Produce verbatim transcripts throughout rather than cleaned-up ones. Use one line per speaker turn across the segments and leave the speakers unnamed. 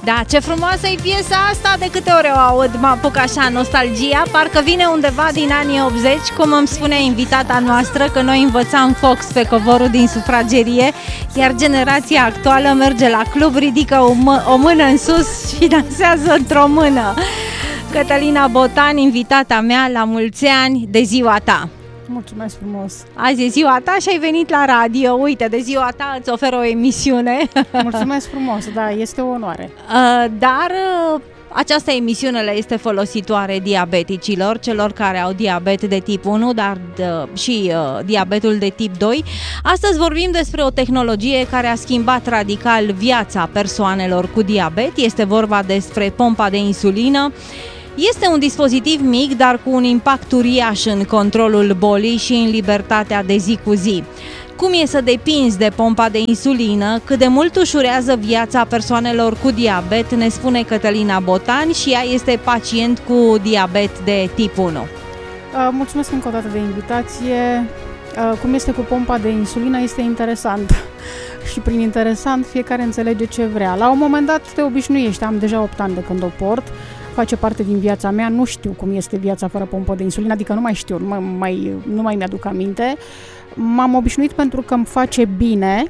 Da, ce frumoasă e piesa asta, de câte ori o aud mă apuc așa nostalgia, parcă vine undeva din anii optzeci, cum îmi spunea invitata noastră, că noi învățam Fox pe covorul din sufragerie, iar generația actuală merge la club, ridică o, mă- o mână în sus și dansează într-o mână. Cătălina Botan, invitata mea, la mulți ani de ziua ta.
Mulțumesc frumos!
Azi e ziua ta și ai venit la radio. Uite, de ziua ta îți ofer o emisiune.
Mulțumesc frumos, da, este o onoare.
Uh, dar uh, această emisiune le este folositoare diabeticilor, celor care au diabet de tip unu, dar uh, și uh, diabetul de tip doi. Astăzi vorbim despre o tehnologie care a schimbat radical viața persoanelor cu diabet. Este vorba despre pompa de insulină. Este un dispozitiv mic, dar cu un impact uriaș în controlul bolii și în libertatea de zi cu zi. Cum e să depinzi de pompa de insulină, cât de mult ușurează viața persoanelor cu diabet, ne spune Cătălina Botan și ea este pacient cu diabet de tip unu.
Uh, mulțumesc încă o dată de invitație. Uh, cum este cu pompa de insulină este interesant. Și prin interesant fiecare înțelege ce vrea. La un moment dat te obișnuiești, am deja opt ani de când o port. Face parte din viața mea, nu știu cum este viața fără pompă de insulină, adică nu mai știu, nu mai, mai, nu mai mi-aduc aminte. M-am obișnuit pentru că îmi face bine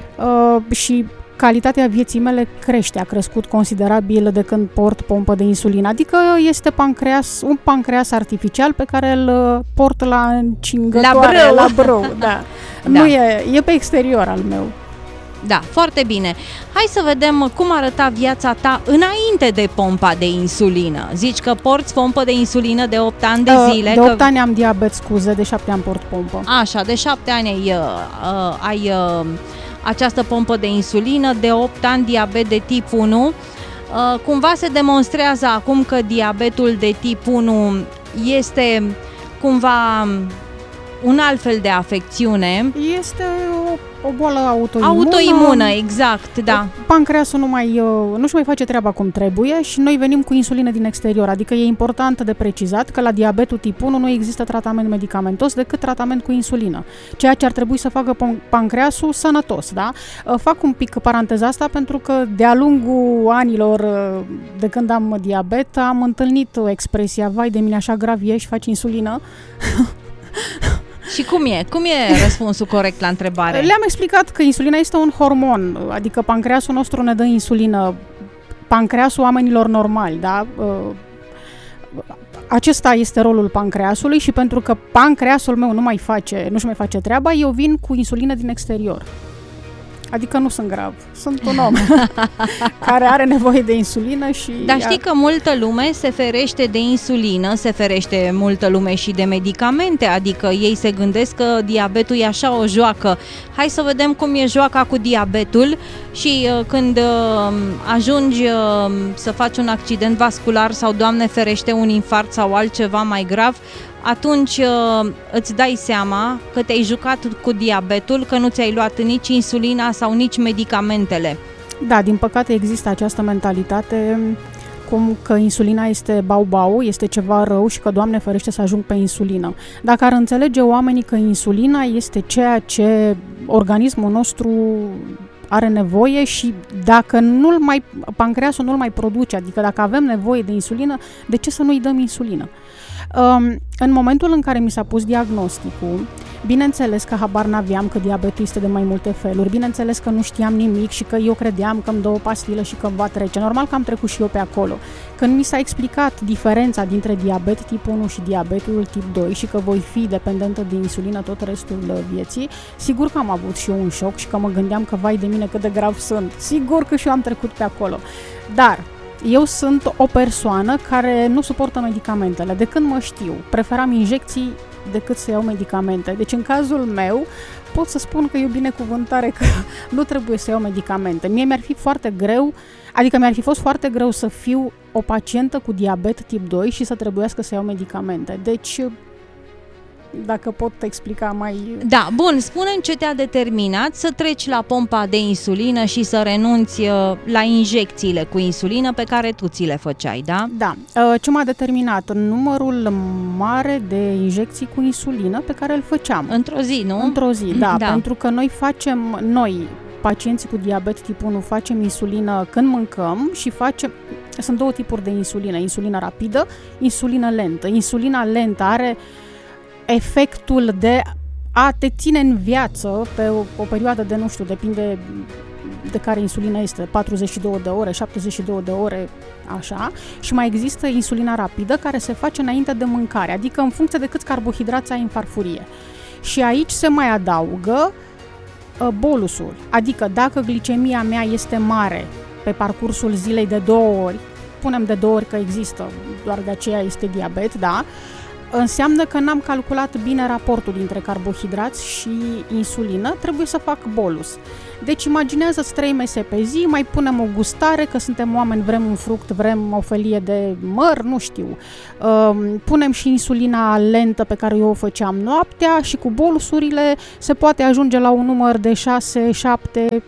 uh, și calitatea vieții mele crește, a crescut considerabil de când port pompă de insulină, adică este pancreas, un pancreas artificial pe care îl port la încingătoare,
la brâu,
la brâu da.
Da.
Nu e, e pe exterior al meu.
Da, foarte bine. Hai să vedem cum arăta viața ta înainte de pompa de insulină. Zici că porți pompă de insulină de opt ani de zile.
De opt
că...
ani am diabet, scuze, de șapte ani port pompă.
Așa, de șapte ani ai, uh, ai uh, această pompă de insulină, de opt ani diabet de tip unu. Uh, cumva se demonstrează acum că diabetul de tip unu este cumva un alt fel de afecțiune.
Este o, o boală autoimună.
Autoimună, exact, da.
Pancreasul nu mai, nu-și mai face treaba cum trebuie și noi venim cu insulină din exterior. Adică e important de precizat că la diabetul tip unu nu există tratament medicamentos decât tratament cu insulină. Ceea ce ar trebui să facă pancreasul sănătos, da? Fac un pic paranteza asta pentru că de-a lungul anilor de când am diabet am întâlnit expresia: vai de mine, așa grav ești, faci insulină.
Și cum e? Cum e răspunsul corect la întrebare?
Le-am explicat că insulina este un hormon, adică pancreasul nostru ne dă insulină, pancreasul oamenilor normali, da? Acesta este rolul pancreasului și pentru că pancreasul meu nu mai face, nu-și mai face treaba, eu vin cu insulină din exterior. Adică nu sunt grav, sunt un om care are nevoie de insulină și...
Dar știi că multă lume se ferește de insulină, se ferește multă lume și de medicamente, adică ei se gândesc că diabetul e așa o joacă. Hai să vedem cum e joaca cu diabetul și uh, când uh, ajungi uh, să faci un accident vascular sau, Doamne ferește, un infarct sau altceva mai grav, atunci uh, îți dai seama că te-ai jucat cu diabetul, că nu ți-ai luat nici insulina sau nici medicamentele.
Da, din păcate există această mentalitate cum că insulina este bau-bau, este ceva rău și că, Doamne ferește, să ajung pe insulină. Dacă ar înțelege oamenii că insulina este ceea ce organismul nostru are nevoie și dacă nu-l mai, pancreasul nu-l mai produce, adică dacă avem nevoie de insulină, de ce să nu-i dăm insulină? Um, în momentul în care mi s-a pus diagnosticul, bineînțeles că habar n-aveam că diabetul este de mai multe feluri, bineînțeles că nu știam nimic și că eu credeam că îmi dă o pastilă și că îmi va trece. Normal că am trecut și eu pe acolo. Când mi s-a explicat diferența dintre diabet tip unu și diabetul tip doi și că voi fi dependentă de insulină tot restul vieții, sigur că am avut și eu un șoc și că mă gândeam că, vai de mine, cât de grav sunt. Sigur că și eu am trecut pe acolo. Dar eu sunt o persoană care nu suportă medicamentele. De când mă știu, preferam injecții decât să iau medicamente. Deci în cazul meu pot să spun că e o binecuvântare că nu trebuie să iau medicamente. Mie mi-ar fi foarte greu, adică mi-ar fi fost foarte greu să fiu o pacientă cu diabet tip doi și să trebuiască să iau medicamente. Deci, dacă pot explica mai...
Da, bun, spune-mi ce te-a determinat să treci la pompa de insulină și să renunți la injecțiile cu insulină pe care tu ți le făceai, da?
Da, ce m-a determinat? Numărul mare de injecții cu insulină pe care îl făceam.
Într-o zi, nu?
Într-o zi, da,
da.
Pentru că noi facem, noi, pacienții cu diabet tip unu facem insulină când mâncăm și facem... Sunt două tipuri de insulină, insulină rapidă, insulină lentă. Insulina lentă are efectul de a te ține în viață pe o, o perioadă de, nu știu, depinde de care insulina este, patruzeci și două de ore, șaptezeci și două de ore, așa, și mai există insulina rapidă care se face înainte de mâncare, adică în funcție de câți carbohidrați ai în farfurie. Și aici se mai adaugă uh, bolusul, adică dacă glicemia mea este mare pe parcursul zilei de două ori, punem de două ori că există, doar de aceea este diabet, da, înseamnă că n-am calculat bine raportul dintre carbohidrați și insulină, trebuie să fac bolus. Deci imaginează-ți trei mese pe zi, mai punem o gustare, că suntem oameni, vrem un fruct, vrem o felie de măr, nu știu. Punem și insulina lentă pe care eu o făceam noaptea și cu bolusurile se poate ajunge la un număr de șase șapte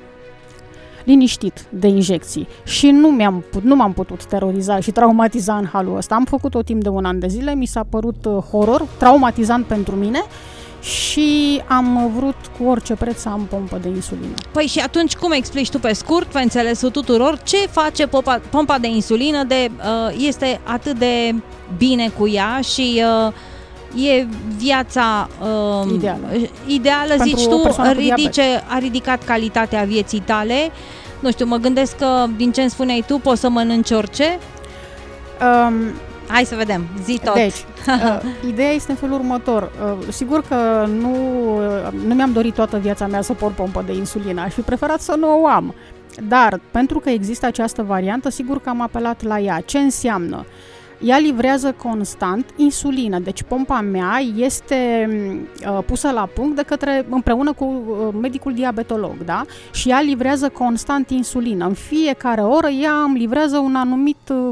liniștit de injecții. Și nu, mi-am, nu m-am putut teroriza și traumatiza în halul ăsta. Am făcut-o timp de un an de zile, mi s-a părut horror, traumatizant pentru mine și am vrut cu orice preț să am pompă de insulină.
Păi și atunci cum explici tu pe scurt, pe înțelesul tuturor, ce face pompa, pompa de insulină, de, uh, este atât de bine cu ea și uh, e viața uh,
ideală,
ideală zici tu, ridice, a ridicat calitatea vieții tale. Nu știu, mă gândesc că din ce îmi spuneai tu poți să mănânci orice?
Um,
Hai să vedem, zi tot.
Deci, uh, ideea este în felul următor. Uh, sigur că nu, uh, nu mi-am dorit toată viața mea să port pompă de insulină, aș fi preferat să nu o am. Dar, pentru că există această variantă, sigur că am apelat la ea. Ce înseamnă? Ea livrează constant insulină, deci pompa mea este uh, pusă la punct de către, împreună cu uh, medicul diabetolog, da? Și ea livrează constant insulină. În fiecare oră ea îmi livrează un anumit, uh,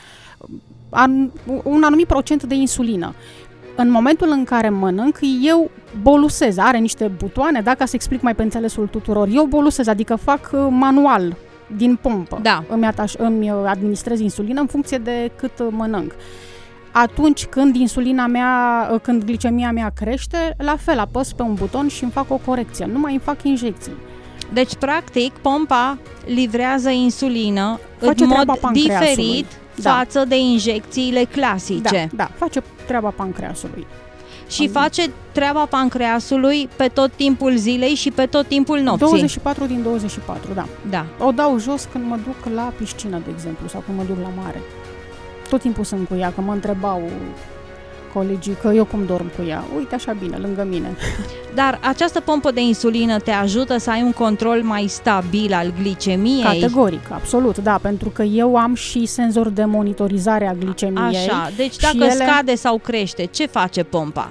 an, un anumit procent de insulină. În momentul în care mănânc, eu bolusez, are niște butoane, dacă să explic mai pe înțelesul tuturor, eu bolusez, adică fac uh, manual din pompă,
da. îmi,
ataș, îmi administrez insulină în funcție de cât mănânc. Atunci când insulina mea, când glicemia mea crește, la fel apăs pe un buton și îmi fac o corecție, nu mai îmi fac injecții.
Deci, practic, pompa livrează insulină face în mod diferit față da. de injecțiile clasice.
Da, da, face treaba pancreasului.
Și face treaba pancreasului pe tot timpul zilei și pe tot timpul nopții.
douăzeci și patru din douăzeci și patru, da.
da.
O dau jos când mă duc la piscină, de exemplu, sau când mă duc la mare. Tot timpul sunt cu ea, că mă întrebau colegii că eu cum dorm cu ea. Uite așa bine, lângă mine.
Dar această pompă de insulină te ajută să ai un control mai stabil al glicemiei?
Categoric, absolut, da, pentru că eu am și senzor de monitorizare a glicemiei.
Așa, deci dacă ele... scade sau crește, ce face pompa?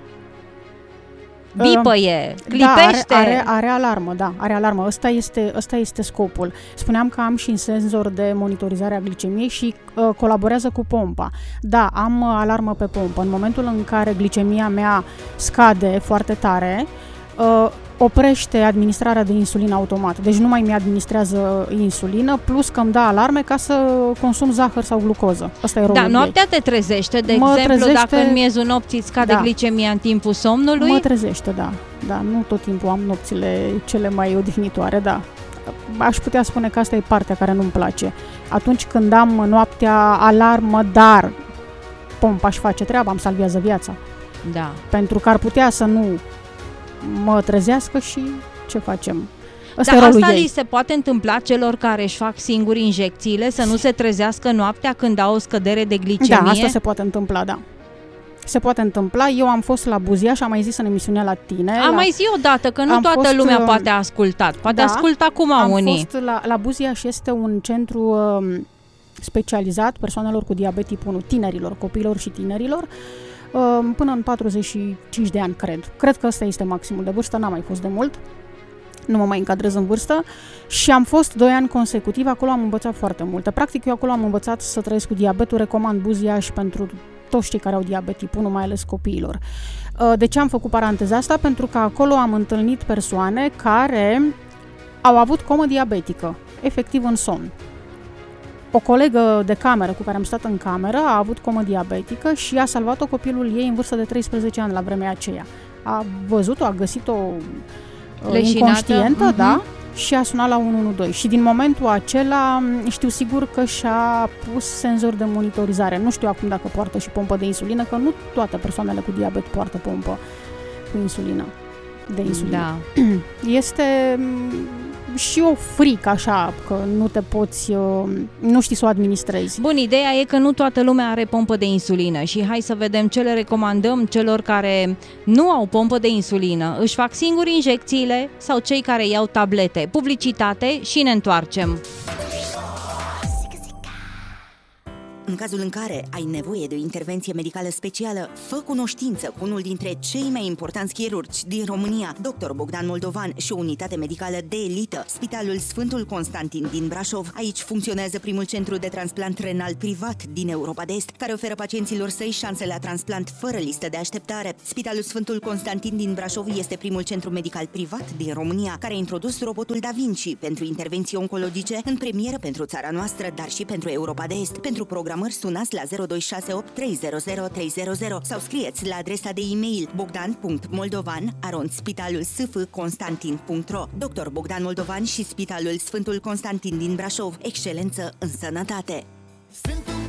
Bipăie, clipește.
Da, are, are, are alarmă, da, are alarmă. Ăsta este, ăsta este scopul. Spuneam că am și un senzor de monitorizare a glicemiei și uh, colaborează cu pompa. Da, am uh, alarmă pe pompă. În momentul în care glicemia mea scade foarte tare, uh, oprește administrarea de insulină automat. Deci nu mai mi-administrează insulină, plus că îmi dă alarme ca să consum zahăr sau glucoză. Asta e rolul
Da, noaptea
ei.
te trezește, de
mă
exemplu,
trezește,
dacă în miezul nopții îți scade
da.
glicemia în timpul somnului?
Mă trezește, da. Da, nu tot timpul am nopțile cele mai odihnitoare, da. Aș putea spune că asta e partea care nu-mi place. Atunci când am noaptea alarmă, dar pompa își face treaba, îmi salvează viața.
Da.
Pentru că ar putea să nu mă trezească și ce facem?
Asta Dar asta li se poate întâmpla celor care își fac singuri injecțiile, să nu se trezească noaptea când au o scădere de glicemie?
Da, asta se poate întâmpla, da. Se poate întâmpla. Eu am fost la Buzia și am mai zis în emisiunea la tine.
Am
la...
mai zi odată, că nu
am
toată
fost,
lumea poate asculta. Poate
da,
asculta cum
am
unii.
Am fost la, la Buzia și este un centru um, specializat persoanelor cu diabet tip unu, tinerilor, copiilor și tinerilor, um, până în patruzeci și cinci de ani, cred. Cred că ăsta este maximul de vârstă, n-am mai fost de mult. Nu mă mai încadrez în vârstă și am fost doi ani consecutiv, acolo am învățat foarte multe. Practic eu acolo am învățat să trăiesc cu diabetul, recomand Buzia și pentru toți cei care au diabet tip unu, mai ales copiilor. De ce am făcut paranteza asta? Pentru că acolo am întâlnit persoane care au avut comă diabetică, efectiv în somn. O colegă de cameră cu care am stat în cameră a avut comă diabetică și a salvat-o copilul ei în vârstă de treisprezece ani la vremea aceea. A văzut-o, a găsit-o
Leșinată.
inconștientă,
uh-huh.
da, și a sunat la unu unu doi. Și din momentul acela știu sigur că și-a pus senzor de monitorizare. Nu știu acum dacă poartă și pompă de insulină, că nu toate persoanele cu diabet poartă pompă cu insulină, de insulină.
Da.
Este și o frică așa, că nu te poți, nu știi să o administrezi.
Bun, ideea e că nu toată lumea are pompă de insulină și hai să vedem ce le recomandăm celor care nu au pompă de insulină. Își fac singuri injecțiile sau cei care iau tablete? Publicitate și ne întoarcem.
În cazul în care ai nevoie de o intervenție medicală specială, fă cunoștință cu unul dintre cei mai importanți chirurgi din România, doctor Bogdan Moldovan, și o unitate medicală de elită, Spitalul Sfântul Constantin din Brașov. Aici funcționează primul centru de transplant renal privat din Europa de Est, care oferă pacienților săi șanse la transplant fără listă de așteptare. Spitalul Sfântul Constantin din Brașov este primul centru medical privat din România care a introdus robotul Da Vinci pentru intervenții oncologice în premieră pentru țara noastră, dar și pentru Europa de Est. Pentru programări sunați la zero doi șase opt trei zero zero trei zero zero sau scrieți la adresa de e-mail bogdan punct moldovan arond spitalul s f constantin punct ro. doctor Bogdan Moldovan și Spitalul Sfântul Constantin din Brașov. Excelență în sănătate!